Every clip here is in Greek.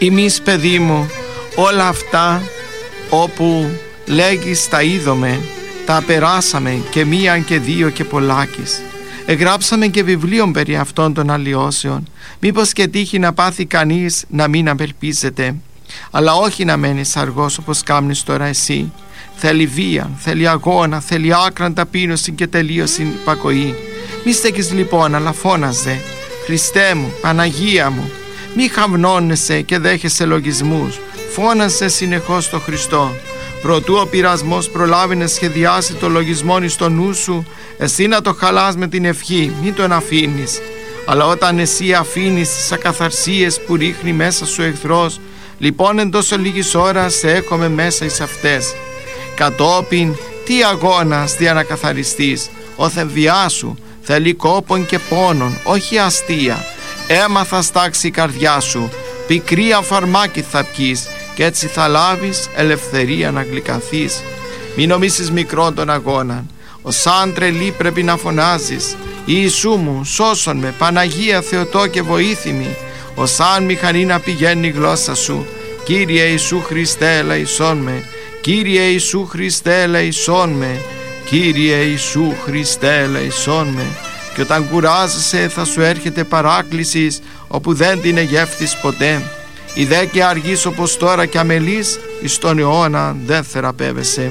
Εμείς, παιδί μου, όλα αυτά όπου λέγεις τα είδομε, τα περάσαμε και μίαν και δύο και πολλάκις. Εγγράψαμε και βιβλίων περί αυτών των αλλοιώσεων. Μήπως και τύχει να πάθει κανείς να μην απελπίζεται, αλλά όχι να μένεις αργός όπως κάμνεις τώρα εσύ. Θέλει βία, θέλει αγώνα, θέλει άκραν ταπείνωση και τελείωση υπακοή. Μη στέκεις λοιπόν, αλλά φώναζε: Χριστέ μου, Παναγία μου. Μη χαμνώνεσαι και δέχεσαι λογισμούς. Φώναζε συνεχώς το Χριστό. Προτού ο πειρασμός προλάβει να σχεδιάσει το λογισμό εις το νου σου, εσύ να το χαλάς με την ευχή, μην τον αφήνεις. Αλλά όταν εσύ αφήνεις τις ακαθαρσίες που ρίχνει μέσα σου εχθρός, λοιπόν εν τόσο λίγης ώρας σε έχομαι μέσα εις αυτές. Κατόπιν τι αγώνας δια να καθαριστείς. Ο θεμβιάς σου θέλει κόπον και πόνον, όχι αστεία. Έμαθα στάξει η καρδιά σου, πικρία φαρμάκι θα πιείς, και έτσι θα λάβεις ελευθερία να γλυκανθείς. Μην νομίσεις μικρόν τον αγώνα. Ως σαν τρελή πρέπει να φωνάζεις: Ιησού μου, σώσον με, Παναγία Θεοτό και βοήθημη. Ως σαν μηχανή να πηγαίνει η γλώσσα σου: Κύριε Ιησού Χριστέ, ελεησόν με. Κύριε Ιησού Χριστέ, ελεησόν με. Κύριε Ιησού Χριστέ, ελεησόν με. Και όταν κουράζεσαι θα σου έρχεται παράκλησης όπου δεν την εγεύθεις ποτέ. Ιδέ και αργείς όπως τώρα και αμελείς, εις τον αιώνα δεν θεραπεύεσαι.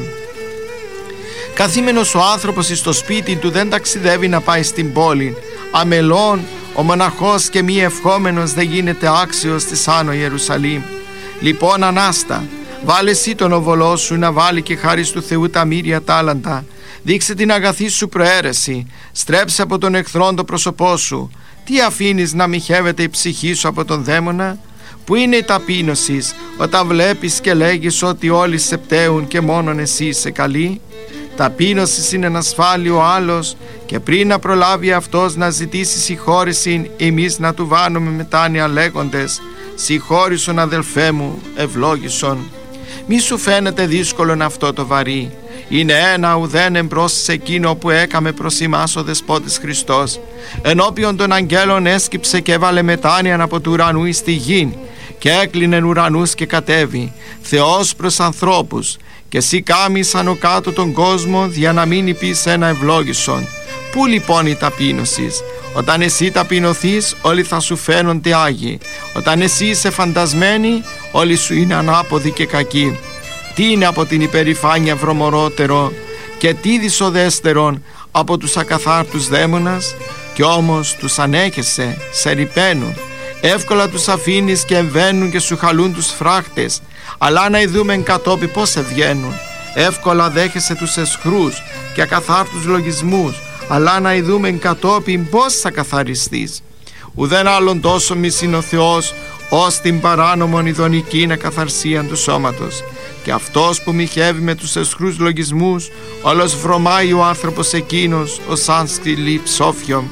Καθήμενος ο άνθρωπος εις το σπίτι του δεν ταξιδεύει να πάει στην πόλη. Αμελών ο μοναχός και μη ευχόμενος δεν γίνεται άξιος της Άνω Ιερουσαλήμ. Λοιπόν, Ανάστα, βάλε εσύ τον οβολό σου να βάλει και χάρις του Θεού τα μύρια τάλαντα. Δείξε την αγαθή σου προαίρεση, στρέψε από τον εχθρόν το πρόσωπό σου. Τι αφήνεις να μοιχεύεται η ψυχή σου από τον δαίμονα? Πού είναι η ταπείνωση όταν βλέπεις και λέγεις ότι όλοι σε πταίουν και μόνον εσύ είσαι καλή? Ταπείνωση είναι να ασφάλει ο άλλος και πριν να προλάβει αυτός να ζητήσει συγχώρηση, εμείς να του βάνουμε μετάνοια λέγοντες: Συγχώρησον αδελφέ μου, ευλόγησον. Μη σου φαίνεται δύσκολον αυτό το βαρύ. Είναι ένα ουδέν εμπρός σε εκείνο που έκαμε προς ημάς ο Δεσπότης Χριστός. Ενώπιον των αγγέλων έσκυψε και έβαλε μετάνοιαν από του ουρανού εις τη γην και έκλεινε ουρανούς και κατέβη. Θεός προς ανθρώπους, και εσύ κάμεις άνω κάτω τον κόσμο για να μην πεις ένα ευλόγησον. Πού λοιπόν η ταπείνωσης? Όταν εσύ ταπεινωθείς, όλοι θα σου φαίνονται άγιοι. Όταν εσύ είσαι φαντασμένη, όλοι σου είναι ανάποδοι και κακοί. Τι είναι από την υπερηφάνεια βρωμορότερο και τι δυσοδέστερον από τους ακαθάρτους δαίμονας? Κι όμως τους ανέχεσαι, σε ρυπαίνουν. Εύκολα τους αφήνεις και εμβαίνουν και σου χαλούν τους φράχτες. Αλλά να ειδούμεν κατόπι πώς ευγαίνουν. Εύκολα δέχεσαι τους εσχρούς και ακαθάρτους λογισμούς, αλλά να ειδούμεν κατόπιν πώς θα καθαριστείς. Ουδέν άλλον τόσο μισήν ο Θεός ως την παράνομον ειδονικήν ακαθαρσίαν του σώματος. Και αυτός που μοιχεύει με τους εσχρούς λογισμούς, όλος βρωμάει ο άνθρωπος εκείνος ως σαν σκυλί ψόφιο.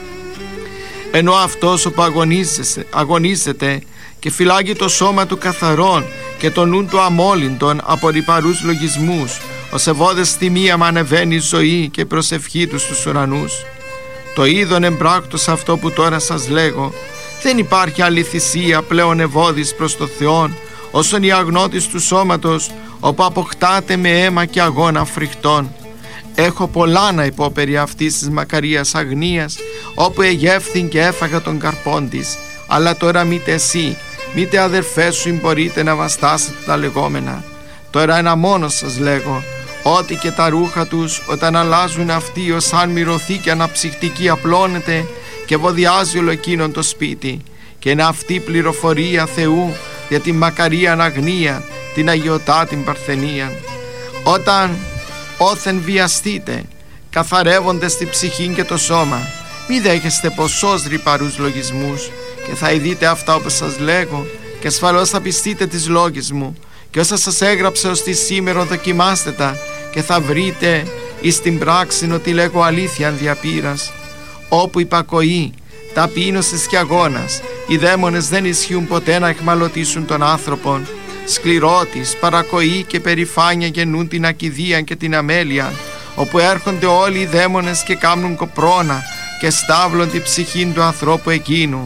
Ενώ αυτός που αγωνίζεται και φυλάγει το σώμα του καθαρόν και το νου του αμόλυντον από ρυπαρούς λογισμούς, ο σεβόδες τιμίαμα ανεβαίνει ζωή και προσευχή του στους ουρανούς. Το είδον εμπράκτος αυτό που τώρα σας λέγω. Δεν υπάρχει άλλη θυσία πλέον ευώδης προς το Θεόν όσον η αγνώτης του σώματος, όπου αποκτάται με αίμα και αγώνα φρικτών. Έχω πολλά να πω περί αυτής της μακαρίας αγνίας, όπου εγεύθην και έφαγα τον καρπόν της. Αλλά τώρα μήτε εσύ, μήτε αδερφές σου μπορείτε να βαστάσετε τα λεγόμενα. Τώρα ένα μόνο σας λέγω, ότι και τα ρούχα τους όταν αλλάζουν αυτοί ως αν μυρωθήκη αναψυχτική απλώνεται και βοδιάζει όλο εκείνον το σπίτι. Και είναι αυτή πληροφορία Θεού για την μακαρία αγνία, την αγιωτά την παρθενία. Όταν όθεν βιαστείτε, καθαρεύοντες τη ψυχή και το σώμα, μη δέχεστε ποσός ρυπαρούς λογισμούς, και θα ειδείτε αυτά όπως σας λέγω, και ασφαλώς θα πιστείτε τις λόγες μου, και όσα σας έγραψε ως τη σήμερα δοκιμάστε τα, και θα βρείτε εις την πράξη ότι λέγω αλήθειαν διαπήρας. Όπου υπακοή, ταπείνωσης και αγώνας, οι δαίμονες δεν ισχύουν ποτέ να εχμαλωτήσουν τον άνθρωπον. Σκληρότης, παρακοή και περηφάνεια γεννούν την ακηδία και την αμέλεια, όπου έρχονται όλοι οι δαίμονες και κάμνουν κοπρώνα και στάβλον την ψυχήν του ανθρώπου εκείνου.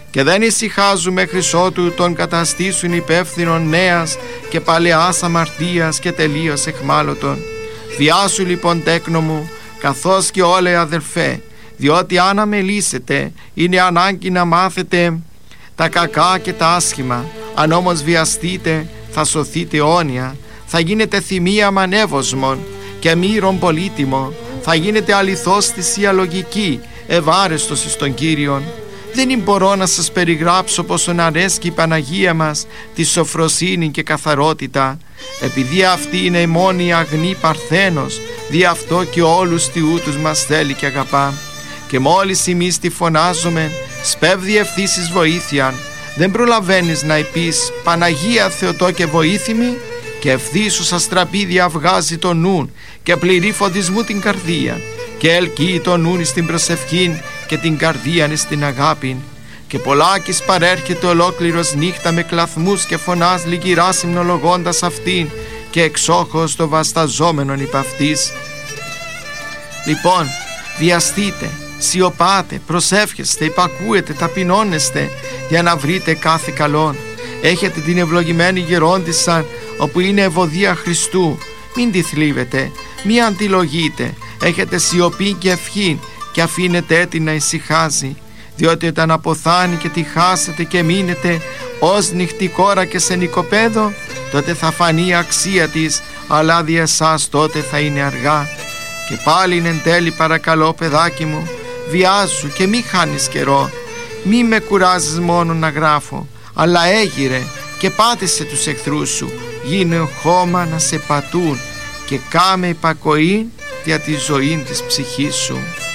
και δεν ησυχάζουμε μέχρι ότου τον καταστήσουν υπεύθυνον νέας και παλαιάς αμαρτίας και τελείως εχμάλωτον. Βιάσου λοιπόν, τέκνο μου, καθώς και όλε αδελφέ, διότι αν αμελήσετε είναι ανάγκη να μάθετε τα κακά και τα άσχημα. Αν όμως βιαστείτε θα σωθείτε αιώνια, θα γίνετε θυμία μανεύωσμον και μύρον πολύτιμο, θα γίνετε αληθώς θυσία λογική, ευάρεστος εις τον Κύριον. Δεν μπορώ να σας περιγράψω πόσον αρέσκει η Παναγία μας τη σοφροσύνη και καθαρότητα, επειδή αυτή είναι η μόνη αγνή παρθένος, δι' αυτό και όλους τιούτους μας θέλει και αγαπά. Και μόλις εμείς τη φωνάζουμε, σπέβδει ευθύσεις βοήθειαν. Δεν προλαβαίνεις να πεις Παναγία Θεοτό και βοήθημη, και ευθύσου αστραπίδια βγάζει το νουν και πληρεί φωτισμού την καρδία, και ελκύει το νουν στην προσευχήν και την καρδίαν στην αγάπην. Και πολλάκις παρέρχεται ολόκληρος νύχτα με κλαθμούς και φωνάς λυγυρά συμνολογώντας αυτήν και εξόχως το βασταζόμενον υπ' αυτής. Λοιπόν, βιαστείτε, σιωπάτε, προσεύχεστε, υπακούετε, ταπεινώνεστε για να βρείτε κάθε καλόν. Έχετε την ευλογημένη γερόντισσα όπου είναι ευωδία Χριστού. Μην τη θλίβετε, μη αντιλογείτε. Έχετε σιωπή και ευχή και αφήνετε την να ησυχάζει, διότι όταν αποθάνει και τη χάσετε και μείνετε ως νυχτή κόρα και σε νοικοπαίδο, τότε θα φανεί η αξία της, αλλά δι' εσάς τότε θα είναι αργά. Και πάλι εν τέλει παρακαλώ, παιδάκι μου, βιάζου και μη χάνεις καιρό. Μη με κουράζεις μόνο να γράφω, αλλά έγειρε και πάτησε τους εχθρούς σου, γίνε χώμα να σε πατούν και κάμε υπακοή για τη ζωή της ψυχής σου.